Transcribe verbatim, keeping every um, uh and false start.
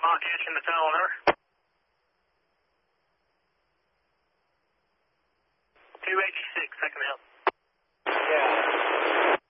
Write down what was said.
Mark Ash in the tower, over. two eighty-six, second help. Yeah.